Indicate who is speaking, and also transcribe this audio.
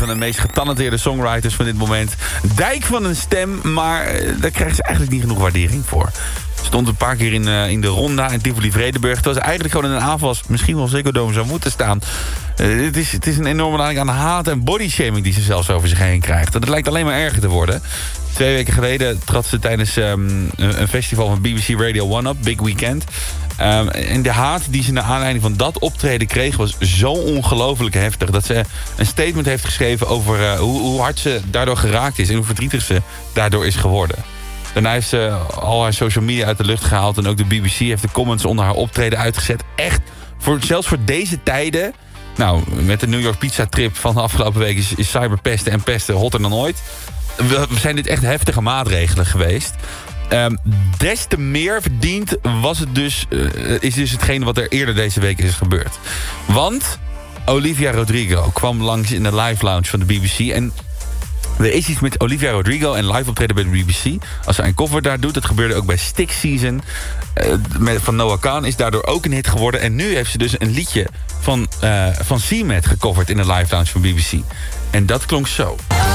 Speaker 1: van de meest getalenteerde songwriters van dit moment. Dijk van een stem, maar daar krijgen ze eigenlijk niet genoeg waardering voor. Stond een paar keer in de Ronda in Tivoli-Vredenburg. Terwijl ze eigenlijk gewoon in een aanval misschien wel Ziggo Dome zou moeten staan. Het is een enorme lading aan haat en bodyshaming die ze zelfs over zich heen krijgt. Dat lijkt alleen maar erger te worden. 2 weken geleden trad ze tijdens een festival van BBC Radio 1 op, Big Weekend. En de haat die ze naar aanleiding van dat optreden kreeg was zo ongelooflijk heftig dat ze een statement heeft geschreven over hoe hard ze daardoor geraakt is en hoe verdrietig ze daardoor is geworden. Daarna heeft ze al haar social media uit de lucht gehaald en ook de BBC heeft de comments onder haar optreden uitgezet. Echt, zelfs voor deze tijden. Nou, met de New York Pizza Trip van de afgelopen week is cyberpesten en pesten hotter dan ooit. We zijn dit echt heftige maatregelen geweest. Des te meer verdiend is dus hetgene wat er eerder deze week is gebeurd. Want Olivia Rodrigo kwam langs in de live lounge van de BBC. En er is iets met Olivia Rodrigo en live optreden bij de BBC. Als zij een cover daar doet, dat gebeurde ook bij Stick Season. Van Noah Kahan is daardoor ook een hit geworden. En nu heeft ze dus een liedje van C-Met gecoverd in de live lounge van BBC. En dat klonk zo.